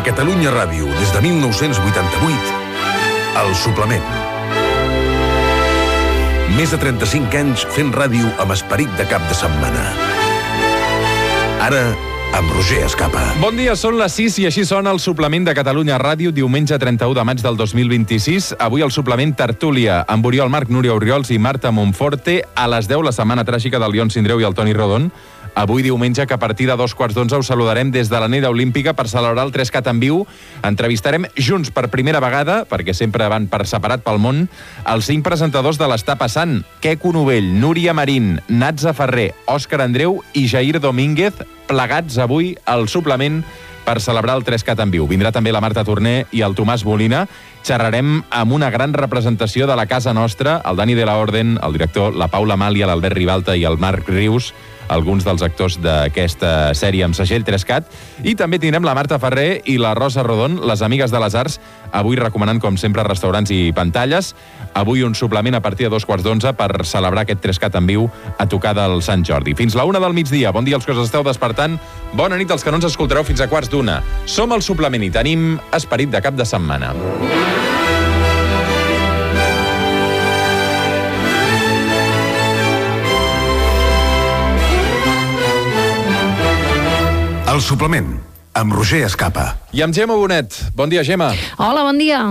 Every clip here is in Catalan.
Catalunya Ràdio, des de 1988, El Suplement. Més de 35 anys fent ràdio amb esperit de cap de setmana. Ara, amb Roger Escapa. Bon dia, són les 6 i així sona el Suplement de Catalunya Ràdio, diumenge 31 de maig del 2026. Avui el Suplement Tertúlia, amb Oriol Marc, Núria Orriols i Marta Monforte. A les 10, la setmana tràgica del Lion Sindreu i el Toni Rodon. Avui diumenge, que a partir de 11:15 us saludarem des de l'Anella Olímpica per celebrar el 3CAT en viu. Entrevistarem junts per primera vegada, perquè sempre van per separat pel món, els 5 presentadors de l'Està Passant: Queco Novell, Núria Marín, Natza Ferrer, Òscar Andreu i Jair Domínguez, plegats avui al Suplement per celebrar el 3CAT en viu. Vindrà també la Marta Torner i el Tomàs Molina. Xerrarem amb una gran representació de la casa nostra, el Dani de la Orden, el director, la Paula Màlia, l'Albert Ribalta i el Marc Rius, alguns dels actors d'aquesta sèrie amb segell 3CAT. I també tindrem la Marta Ferrer i la Rosa Rodon, les amigues de les arts, avui recomanant, com sempre, restaurants i pantalles. Avui un suplement a partir de 11:15 per celebrar aquest 3CAT en viu a tocar del Sant Jordi. Fins la 1 del migdia. Bon dia als que us esteu despertant. Bona nit als que no ens escoltareu fins a 1:15. Som al Suplement i tenim esperit de cap de setmana. El Suplement, amb Roger Escapa. I amb Gemma Bonet. Bon dia, Gemma. Hola, bon dia.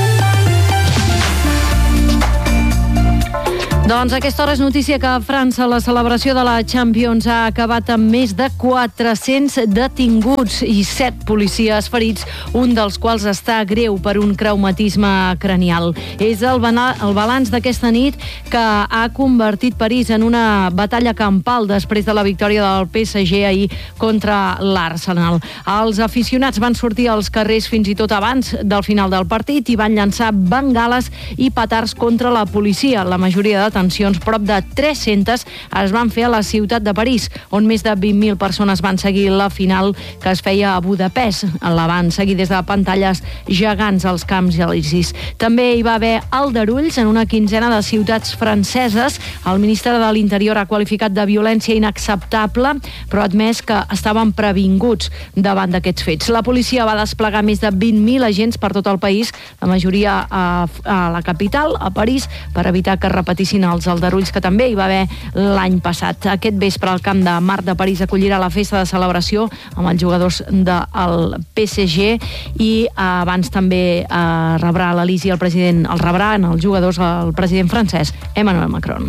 Doncs a aquesta hora és notícia que a França la celebració de la Champions ha acabat amb més de 400 detinguts i 7 policies ferits, un dels quals està greu per un traumatisme cranial. És el balanç d'aquesta nit que ha convertit París en una batalla campal després de la victòria del PSG ahir contra l'Arsenal. Els aficionats van sortir als carrers fins i tot abans del final del partit i van llançar bengales i petards contra la policia. La majoria de detencions, prop de 300, es van fer a la ciutat de París, on més de 20.000 persones van seguir la final que es feia a Budapest. La van seguir des de pantalles gegants als Camps Elisis. També hi va haver aldarulls en una quinzena de ciutats franceses. El ministre de l'Interior ha qualificat de violència inacceptable, però ha admès que estaven previnguts davant d'aquests fets. La policia va desplegar més de 20.000 agents per tot el país, la majoria a la capital, a París, per evitar que es repetissin els aldarulls que també hi va haver l'any passat. Aquest vespre el Camp de Mar de París acollirà la festa de celebració amb els jugadors del PSG i abans també rebrà l'Elisi el president, el rebran els jugadors el president francès, Emmanuel Macron.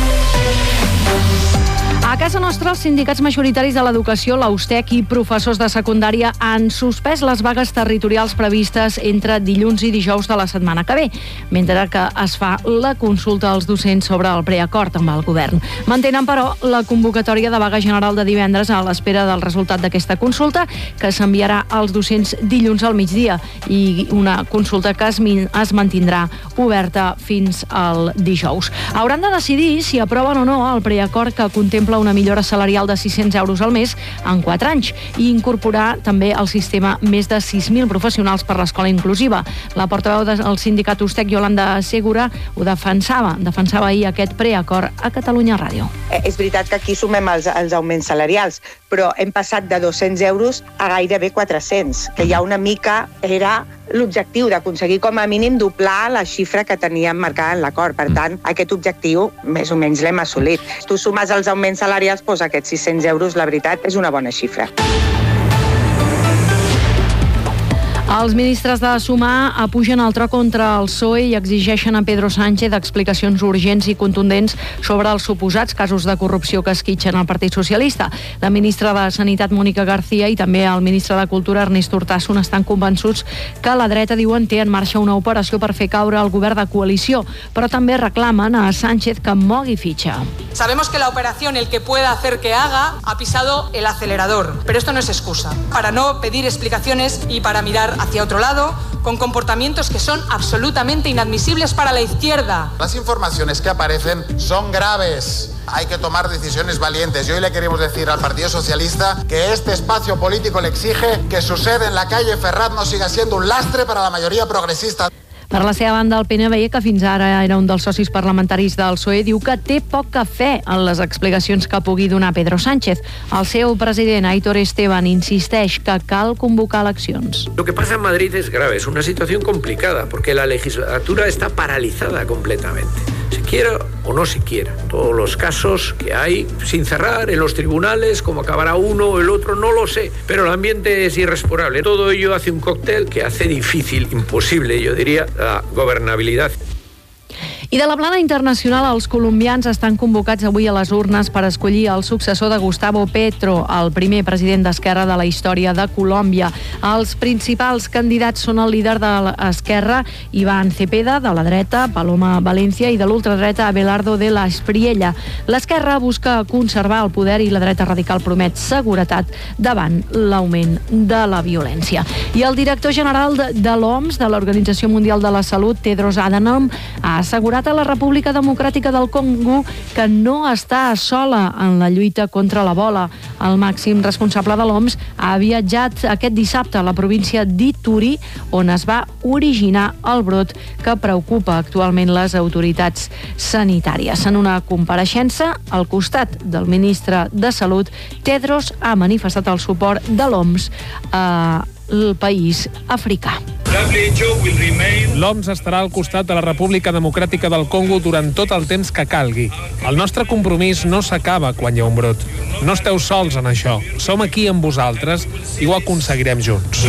A casa nostra, els sindicats majoritaris de l'educació, l'Austec i professors de secundària han suspès les vagues territorials previstes entre dilluns i dijous de la setmana que ve, mentre que es fa la consulta als docents sobre el preacord amb el govern. Mantenen, però, la convocatòria de vaga general de divendres a l'espera del resultat d'aquesta consulta, que s'enviarà als docents dilluns al migdia, i una consulta que es mantindrà oberta fins al dijous. Hauran de decidir si aproven o no el preacord que contempla una millora salarial de 600 euros al mes en 4 anys i incorporar també al sistema més de 6.000 professionals per l'escola inclusiva. La portaveu del sindicat Ustec, Yolanda Segura, ho defensava ahir aquest preacord a Catalunya Ràdio. És veritat que aquí sumem els augments salarials, però hem passat de 200 euros a gairebé 400, que ja una mica era l'objectiu d'aconseguir com a mínim doblar la xifra que teníem marcada en l'acord. Per tant, aquest objectiu més o menys l'hem assolit. Si tu sumes els augments salarials, doncs aquests 600 euros, la veritat, és una bona xifra. Els ministres de Sumar apugen el tro contra el PSOE i exigeixen a Pedro Sánchez explicacions urgents i contundents sobre els suposats casos de corrupció que esquitxen el Partit Socialista. La ministra de Sanitat, Mónica García, i també el ministre de Cultura, Ernest Urtasun, estan convençuts que la dreta, diuen, té en marxa una operació per fer caure el govern de coalició, però també reclamen a Sánchez que mogui fitxa. Sabemos que la operación, el que pueda hacer que haga, ha pisado el acelerador, pero esto no es excusa para no pedir explicaciones y para mirar hacia otro lado, con comportamientos que son absolutamente inadmisibles para la izquierda. Las informaciones que aparecen son graves. Hay que tomar decisiones valientes. Y hoy le queremos decir al Partido Socialista que este espacio político le exige que su sede en la calle Ferraz no siga siendo un lastre para la mayoría progresista. Per la seva banda, el PNV, que fins ara era un dels socis parlamentaris del PSOE, diu que té poca fe en les explicacions que pugui donar Pedro Sánchez. El seu president, Aitor Esteban, insisteix que cal convocar eleccions. Lo que pasa en Madrid es grave, es una situación complicada, porque la legislatura está paralizada completamente. Se quiera o no se quiera. Todos los casos que hay, sin cerrar, en los tribunales, como acabará uno o el otro, no lo sé. Pero el ambiente es irrespirable. Todo ello hace un cóctel que hace difícil, imposible, yo diría, la gobernabilidad. I de la plana internacional, els colombians estan convocats avui a les urnes per escollir el successor de Gustavo Petro, el primer president d'Esquerra de la història de Colòmbia. Els principals candidats són el líder de l'Esquerra, Iván Cepeda, de la dreta, Paloma Valencia, i de l'ultradreta, Abelardo de la Espriella. L'Esquerra busca conservar el poder i la dreta radical promet seguretat davant l'augment de la violència. I el director general de l'OMS, de l'Organització Mundial de la Salut, Tedros Adhanom, ha assegurat a la República Democràtica del Congo que no està sola en la lluita contra l'Ebola. El màxim responsable de l'OMS ha viatjat aquest dissabte a la província d'Ituri, on es va originar el brot que preocupa actualment les autoritats sanitàries. En una compareixença al costat del ministre de Salut, Tedros ha manifestat el suport de l'OMS al país africà. L'OMS estarà al costat de la República Democràtica del Congo durant tot el temps que calgui. El nostre compromís no s'acaba quan hi ha un brot. No esteu sols en això. Som aquí amb vosaltres i ho aconseguirem junts.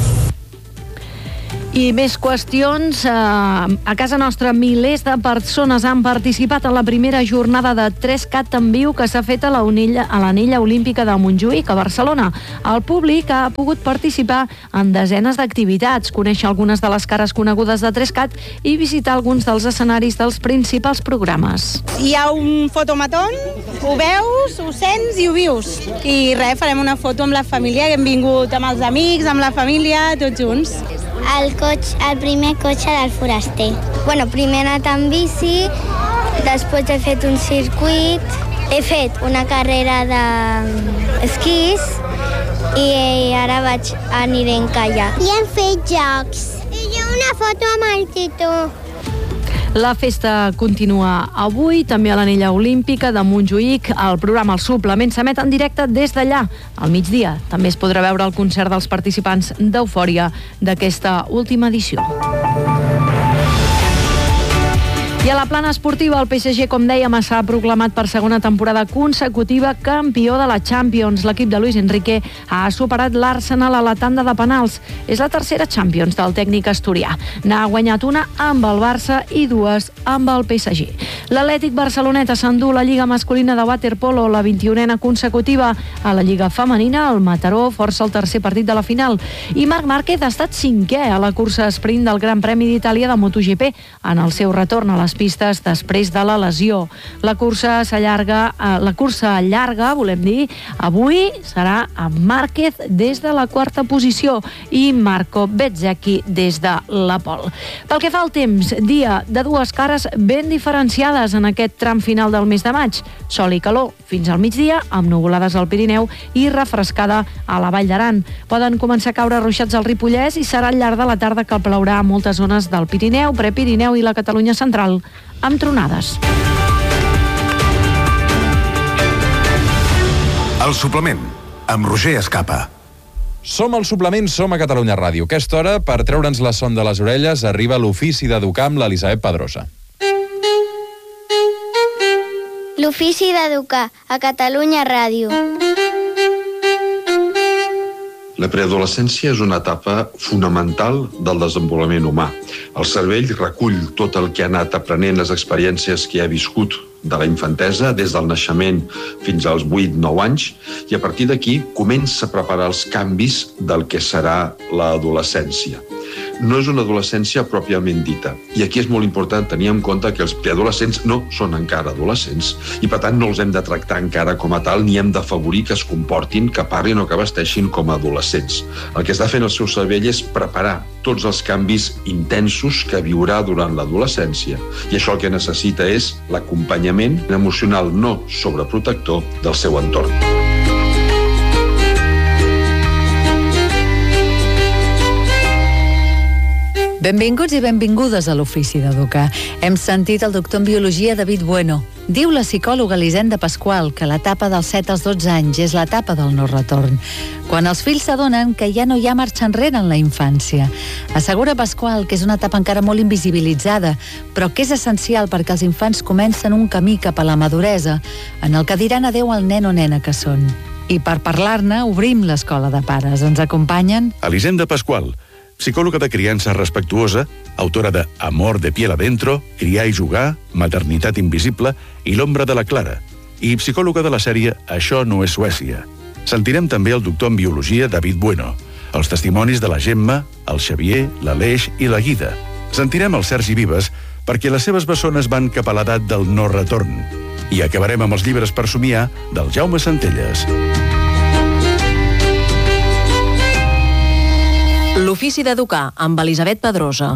I més qüestions. A casa nostra, milers de persones han participat en la primera jornada de 3CAT en viu que s'ha fet a l'Anella Olímpica de Montjuïc, a Barcelona. El públic ha pogut participar en desenes d'activitats, conèixer algunes de les cares conegudes de 3CAT i visitar alguns dels escenaris dels principals programes. Hi ha un fotomatón, ho veus, ho sents i ho vius. I res, farem una foto amb la família, que hem vingut amb els amics, amb la família, tots junts. El primer cotxe del foraster. Primer he anat amb bici, després he fet un circuit, he fet una carrera d'esquís i ara aniré en caiac. I hem fet jocs. I jo una foto amb el Tito. La festa continua avui, també a l'Anella Olímpica de Montjuïc. El programa El Suplement s'emet en directe des d'allà. Al migdia també es podrà veure el concert dels participants d'Eufòria d'aquesta última edició. I a la plana esportiva, el PSG, com dèiem, s'ha proclamat per segona temporada consecutiva campió de la Champions. L'equip de Luis Enrique ha superat l'Arsenal a la tanda de penals. És la tercera Champions del tècnic asturià. N'ha guanyat una amb el Barça i dues amb el PSG. L'Atlètic Barceloneta s'endú la Lliga masculina de waterpolo, la 21a consecutiva. A la Lliga femenina, el Mataró força el tercer partit de la final. I Marc Márquez ha estat cinquè a la cursa sprint del Gran Premi d'Itàlia de MotoGP en el seu retorn a les pistes després de la lesió. La cursa llarga, volem dir, avui serà amb Márquez des de la quarta posició i Marco Bezzecchi des de la pole. Pel que fa al temps, dia de dues cares ben diferenciades en aquest tram final del mes de maig. Sol i calor fins al migdia, amb nuvolades al Pirineu i refrescada a la Vall d'Aran. Poden començar a caure ruixats al Ripollès i serà al llarg de la tarda que plourà a moltes zones del Pirineu, Prepirineu i la Catalunya central, amb tronades. El Suplement, amb Roger Escapa. Som al Suplement, som a Catalunya Ràdio. Aquesta hora, per treure'ns la son de les orelles, arriba l'ofici d'educar amb l'Elisabet Pedrosa. L'ofici d'educar a Catalunya Ràdio. La preadolescència és una etapa fonamental del desenvolupament humà. El cervell recull tot el que ha anat aprenent, les experiències que ha viscut de la infantesa, des del naixement fins als 8-9 anys, i a partir d'aquí comença a preparar els canvis del que serà l'adolescència. No és una adolescència pròpiament dita. I aquí és molt important tenir en compte que els preadolescents no són encara adolescents i, per tant, no els hem de tractar encara com a tal ni hem d'afavorir que es comportin, que parlin o que vesteixin com a adolescents. El que està fent el seu cervell és preparar tots els canvis intensos que viurà durant l'adolescència. I això el que necessita és l'acompanyament emocional no sobreprotector del seu entorn. Benvinguts i benvingudes a l'Ofici d'Educar. Hem sentit el doctor en Biologia David Bueno. Diu la psicòloga Elisenda Pasqual que l'etapa dels 7 als 12 anys és l'etapa del no retorn, quan els fills s'adonen que ja no hi ha marxa enrere en la infància. Assegura Pasqual que és una etapa encara molt invisibilitzada, però que és essencial perquè els infants comencen un camí cap a la maduresa, en el que diran adeu al nen o nena que són. I per parlar-ne, obrim l'escola de pares. Ens acompanyen Elisenda Pasqual, psicòloga de criança respectuosa, autora de Amor de piel adentro, Criar i jugar, Maternitat invisible i L'ombra de la Clara, i psicòloga de la sèrie Això no és Suècia. Sentirem també el doctor en Biologia David Bueno, els testimonis de la Gemma, el Xavier, l'Aleix i la Guida. Sentirem el Sergi Vives perquè les seves bessones van cap a l'edat del no retorn. I acabarem amb els llibres per somiar del Jaume Centelles. L'Ofici d'Educar, amb Elisabet Pedrosa.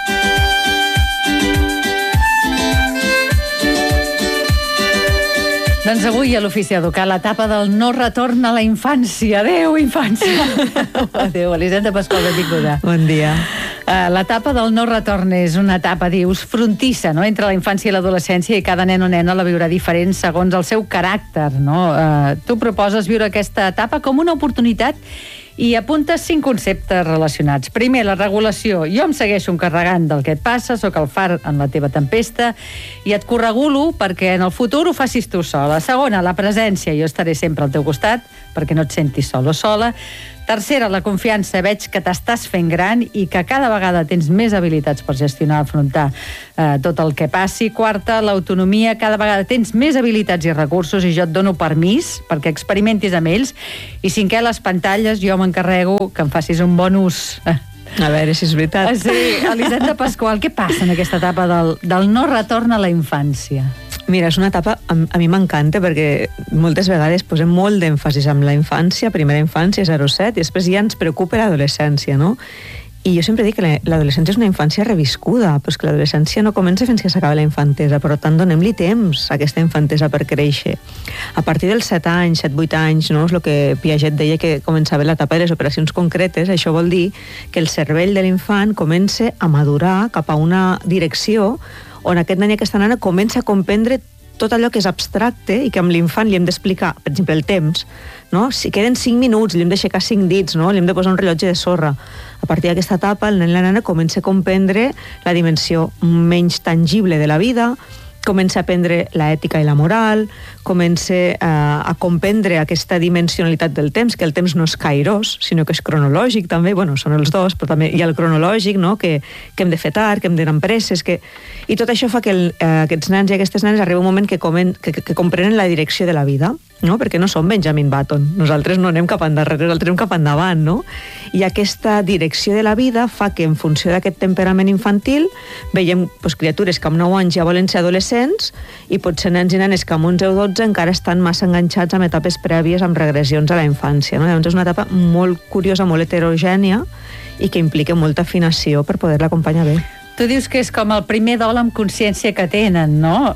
Doncs avui a l'Ofici d'Educar, l'etapa del no retorn a la infància. Adéu, infància! Adéu, Elisenda Pasqual, benvinguda. Bon dia. L'etapa del no retorn és una etapa, dius, frontissa, no?, entre la infància i l'adolescència, i cada nen o nena la viurà diferent segons el seu caràcter, no? Tu proposes viure aquesta etapa com una oportunitat i apuntes 5 conceptes relacionats. Primer, la regulació. Jo em segueixo encarregant del que et passa, sóc el far en la teva tempesta i et corregulo perquè en el futur ho facis tu sola. Segona, la presència. Jo estaré sempre al teu costat perquè no et sentis sol o sola. Tercera, la confiança. Veig que t'estàs fent gran i que cada vegada tens més habilitats per gestionar, afrontar tot el que passi. Quarta, l'autonomia. Cada vegada tens més habilitats i recursos i jo et dono permís perquè experimentis amb ells. I cinquè, les pantalles. Jo m'encarrego que en facis un bon ús. A veure si és veritat. Sí, Elisenda Pasqual, què passa en aquesta etapa del no retorn a la infància? Mira, és una etapa, a mi m'encanta perquè moltes vegades posem molt d'èmfasis en la infància, primera infància, 0-7, i després ja ens preocupa l'adolescència, no? I jo sempre dic que l'adolescència és una infància reviscuda, però és que l'adolescència no comença fins que s'acaba la infantesa, per tant donem-li temps a aquesta infantesa per créixer. A partir dels 7 anys, 7-8 anys, no? És el que Piaget deia que començava l'etapa de les operacions concretes. Això vol dir que el cervell de l'infant comença a madurar cap a una direcció on aquest nen i aquesta nena comença a comprendre tot allò que és abstracte i que amb l'infant li hem d'explicar, per exemple, el temps, no? Si queden 5 minuts, li hem d'aixecar 5 dits, no? Li hem de posar un rellotge de sorra. A partir d'aquesta etapa, el nen i la nena comença a comprendre la dimensió menys tangible de la vida, comença a aprendre l'ètica i la moral, comença a comprendre aquesta dimensionalitat del temps, que el temps no és cairós, sinó que és cronològic també, bueno, són els dos, però també hi ha el cronològic, no?, que hem de fer tard, que hem d'anar amb presses, i tot això fa que aquests nens i aquestes nenes arriba un moment que comprenen la direcció de la vida, no? Perquè no som Benjamin Button, nosaltres no anem cap endarrere, nosaltres anem cap endavant, no? I aquesta direcció de la vida fa que en funció d'aquest temperament infantil veiem criatures que amb 9 anys ja volen ser adolescents i potser nens i nenes que amb 11 o 12 encara estan massa enganxats amb etapes prèvies amb regressions a la infància, no? Llavors és una etapa molt curiosa, molt heterogènia i que implica molta afinació per poder-la acompanyar bé. Tu dius que és com el primer dol amb consciència que tenen, no?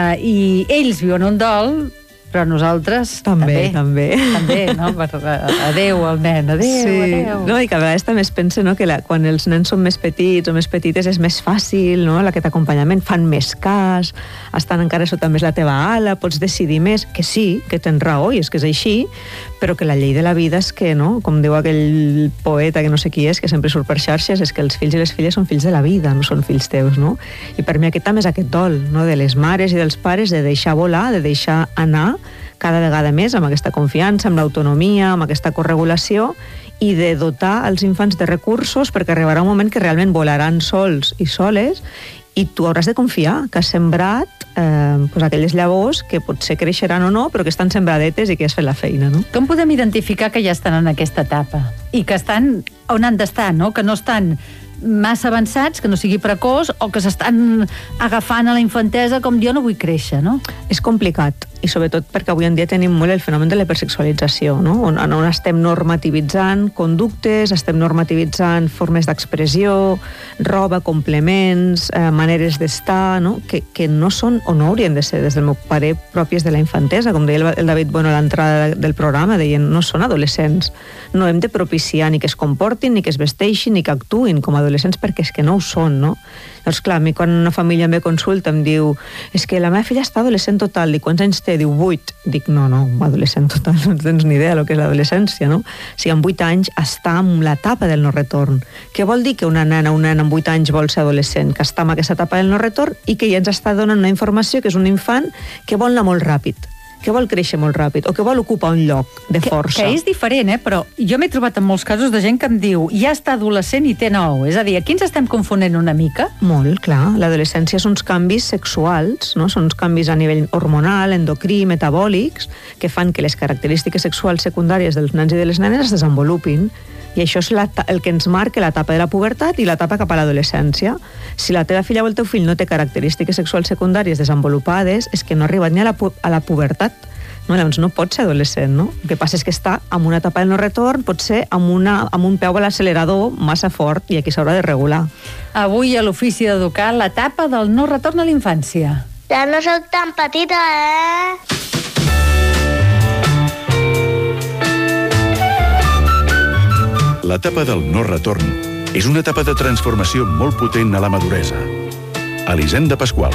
I ells viuen un dol, però nosaltres també, no? Adéu al nen, adéu. No, i que a vegades també es pensa, no, que quan els nens són més petits o més petites és més fàcil, no, aquest acompanyament, fan més cas, estan encara sota més la teva ala, pots decidir més, que sí, que tens raó, i és que és així, però que la llei de la vida és que, no, com diu aquell poeta que no sé qui és, que sempre surt per xarxes, és que els fills i les filles són fills de la vida, no són fills teus, no? I per mi aquest també és aquest dol, no, de les mares i dels pares, de deixar volar, de deixar anar cada vegada més amb aquesta confiança, amb l'autonomia, amb aquesta corregulació i de dotar els infants de recursos perquè arribarà un moment que realment volaran sols i soles i tu hauràs de confiar que has sembrat aquelles llavors que potser creixeran o no, però que estan sembradetes i que has fet la feina, no? Com podem identificar que ja estan en aquesta etapa? I que estan on han d'estar, no? Que no estan massa avançats, que no sigui precoç, o que s'estan agafant a la infantesa com jo no vull créixer, no? És complicat, i sobretot perquè avui en dia tenim molt el fenomen de l'hipersexualització, no? On estem normativitzant conductes, estem normativitzant formes d'expressió, roba, complements, maneres d'estar, no? Que no són, o no haurien de ser, des del meu parer, pròpies de la infantesa. Com deia el David Bueno a l'entrada del programa, deien, no són adolescents. No hem de propiciar ni que es comportin, ni que es vesteixin, ni que actuïn com a adolescents. adolescents perquè és que no ho són, no? Doncs clar, a mi quan una família em ve a consulta em diu és que la meva filla està adolescent total, dic, quants anys té? Diu, 8. Dic, no, adolescent total, no tens ni idea del que és l'adolescència, no? O sigui, amb 8 anys està en l'etapa del no retorn. Què vol dir que una nena o un nen amb 8 anys vol ser adolescent? Que està en aquesta etapa del no retorn i que ja ens està donant una informació que és un infant que vol anar molt ràpid, que vol créixer molt ràpid o que vol ocupar un lloc de força. Que és diferent, però jo m'he trobat en molts casos de gent que em diu ja està adolescent i té 9. És a dir, aquí ens estem confonent una mica? Molt, clar. L'adolescència són uns canvis sexuals, no? Són uns canvis a nivell hormonal, endocrí, metabòlics, que fan que les característiques sexuals secundàries dels nens i de les nenes es desenvolupin. I això és el que ens marca l'etapa de la pubertat i l'etapa cap a l'adolescència. Si la teva filla o el teu fill no té característiques sexuals secundàries desenvolupades, és que no ha arribat ni a la pubertat. No, llavors no pot ser adolescent, no? El que passa és que està en una etapa del no retorn, pot ser amb un peu a l'accelerador massa fort i aquí s'haurà de regular. Avui a l'Ofici d'Educar, l'etapa del no retorn a la infància. Ja no sóc tan petita, L'etapa del no retorn és una etapa de transformació molt potent a la maduresa. Elisenda Pasqual.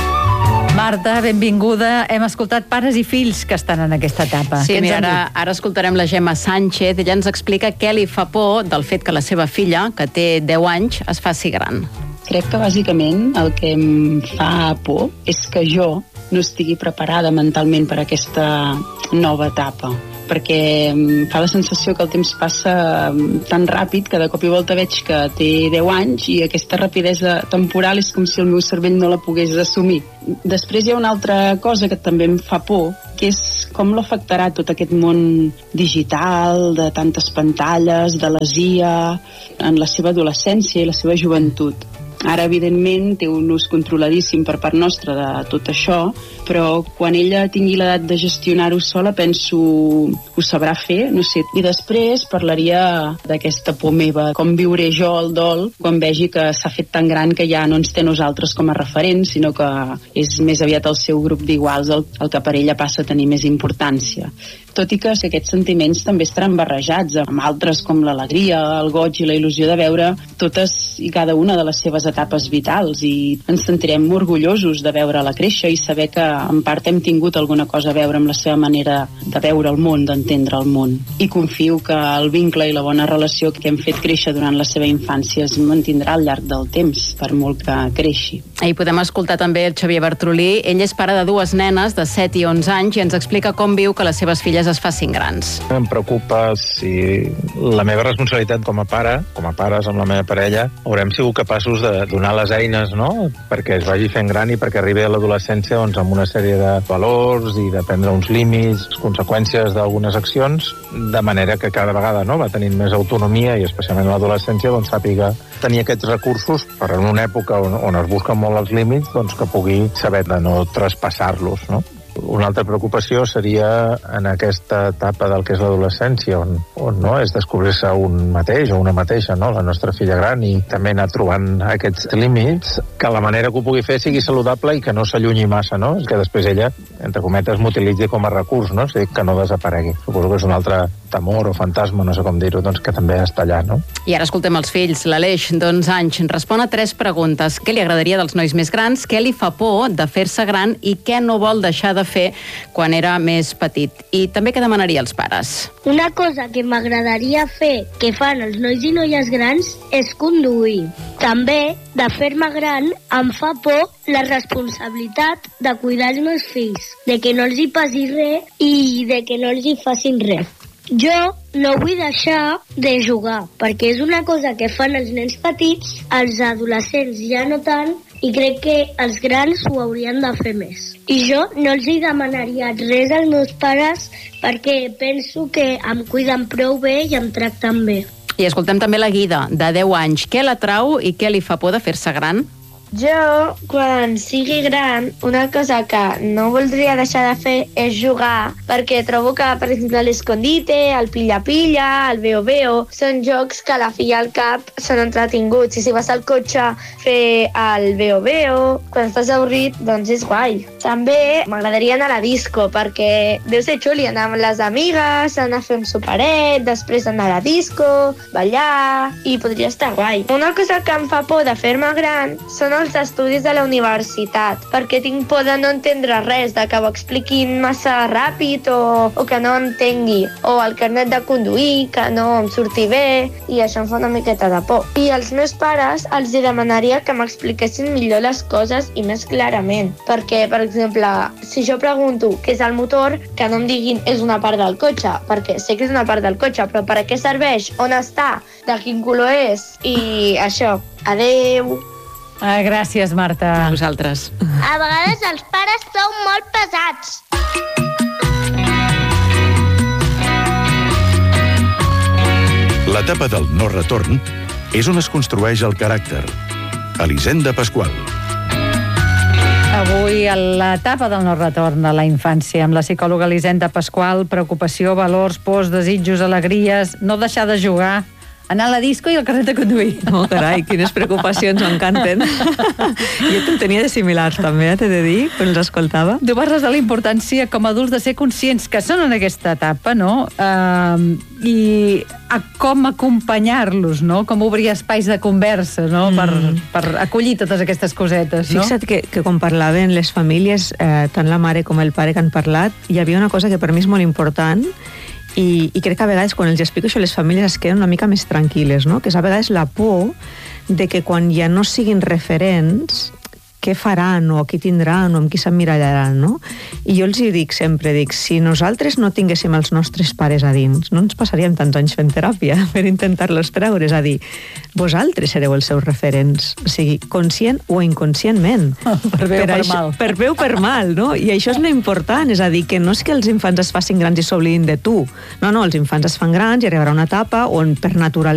Marta, benvinguda. Hem escoltat pares i fills que estan en aquesta etapa. Sí, mira, ara escoltarem la Gemma Sánchez. Ella ens explica què li fa por del fet que la seva filla, que té 10 anys, es faci gran. Crec que bàsicament el que em fa por és que jo no estigui preparada mentalment per aquesta nova etapa, perquè em fa la sensació que el temps passa tan ràpid que de cop i volta veig que té 10 anys i aquesta rapidesa temporal és com si el meu cervell no la pogués assumir. Després hi ha una altra cosa que també em fa por, que és com l'afectarà tot aquest món digital, de tantes pantalles, de les IA, en la seva adolescència i la seva joventut. Ara, evidentment, té un ús controladíssim per part nostra de tot això, però quan ella tingui l'edat de gestionar-ho sola, penso ho sabrà fer, no sé. I després parlaria d'aquesta por meva, com viuré jo el dol quan vegi que s'ha fet tan gran que ja no ens té nosaltres com a referents, sinó que és més aviat el seu grup d'iguals el que per ella passa a tenir més importància. Tot i que aquests sentiments també estaran barrejats amb altres com l'alegria, el goig i la il·lusió de veure totes i cada una de les seves etapes vitals, i ens sentirem orgullosos de veure-la créixer i saber que en part hem tingut alguna cosa a veure amb la seva manera de veure el món, d'entendre el món. I confio que el vincle i la bona relació que hem fet créixer durant la seva infància es mantindrà al llarg del temps, per molt que creixi. I podem escoltar també el Xavier Bartrolí. Ell és pare de 2 nenes de 7 i 11 anys i ens explica com viu que les seves filles es facin grans. Em preocupa si la meva responsabilitat com a pare, com a pares amb la meva parella, haurem sigut capaços de donar les eines, no?, perquè es vagi fent gran i perquè arribi a l'adolescència doncs, amb una sèrie de valors i de prendre uns límits, conseqüències d'algunes accions, de manera que cada vegada va tenint més autonomia i especialment a l'adolescència doncs, sàpiga tenir aquests recursos per en una època on es busquen molt els límits, doncs, que pugui saber de no traspassar-los, no? Una altra preocupació seria en aquesta etapa del que és l'adolescència, on no és descobrir-se un mateix o una mateixa, no? La nostra filla gran, i també anar trobant aquests límits, que la manera que ho pugui fer sigui saludable i que no s'allunyi massa, no? Que després ella, entre cometes, m'utilitzi com a recurs, no? O sigui, que no desaparegui. Suposo que és un altre temor o fantasma, no sé com dir-ho, doncs que també està allà, no? I ara escoltem els fills. L'Aleix, d'11 anys, respon a 3 preguntes. Què li agradaria dels nois més grans? Què li fa por de fer-se gran? I què no vol deixar de fer quan era més petit? I també què demanaria als pares? Una cosa que m'agradaria fer, que fan els nois i noies grans, és conduir. També, de fer-me gran, em fa por la responsabilitat de cuidar els meus fills, de que no els hi passi res i de que no els hi facin res. Jo no vull deixar de jugar, perquè és una cosa que fan els nens petits, els adolescents ja no tant, i crec que els grans ho haurien de fer més. I jo no els hi demanaria res als meus pares perquè penso que em cuiden prou bé i em tracten bé. I escoltem també la Guida, de 10 anys. Què l'atrau i què li fa por de fer-se gran? Jo, quan sigui gran, una cosa que no voldria deixar de fer és jugar, perquè trobo que, per exemple, l'escondite, el pilla-pilla, el veo-veo, són jocs que a la fi i al cap són entretinguts. I si vas al cotxe a fer el veo-veo, quan estàs avorrit, doncs és guai. També m'agradaria anar a la disco, perquè deu ser xuli anar amb les amigues, anar a fer un superet, després anar a la disco, ballar, i podria estar guai. Una cosa que em fa por de fer-me gran són els estudis de la universitat, perquè tinc por de no entendre res, de que ho expliquin massa ràpid o que no entengui, o el carnet de conduir, que no em surti bé, i això em fa una miqueta de por. I als meus pares els demanaria que m'expliquessin millor les coses i més clarament, perquè, per exemple, si jo pregunto què és el motor, que no em diguin és una part del cotxe, perquè sé que és una part del cotxe, però per a què serveix, on està, de quin color és, i això. Adeu. Gràcies, Marta. A vosaltres. A vegades els pares sou molt pesats. L'etapa del no retorn és on es construeix el caràcter. Elisenda Pasqual. Avui, a l'etapa del no retorn a la infància, amb la psicòloga Elisenda Pasqual, preocupació, valors, pors, desitjos, alegries, no deixar de jugar, anar a la disco i el carnet de conduir. Oh, carai, quines preocupacions, m'encanten. Jo te'n tenia de similars, també, t'he de dir, quan els escoltava. Tu parles de la importància com a adults de ser conscients que són en aquesta etapa, no? I com acompanyar-los, no? Com obrir espais de conversa, no? Per acollir totes aquestes cosetes, no? Fixa't que quan parlaven les famílies, tant la mare com el pare que han parlat, hi havia una cosa que per mi és molt important, i crec que a vegades quan els explico això les famílies es queden una mica més tranquil·les, no? Que és a vegades la por de que quan ja no siguin referents què faran, o a qui tindran, o amb qui s'emmirallaran, no? I jo els hi dic sempre, si nosaltres no tinguéssim els nostres pares a dins, no ens passaríem tants anys fent teràpia per intentar-los treure, és a dir, vosaltres sereu els seus referents, o sigui, conscient o inconscientment. Per bé o per mal. Per bé o per mal, no? I això és l'important, és a dir, que no és que els infants es facin grans i s'oblidin de tu, no, els infants es fan grans i arribarà una etapa on per naturalesa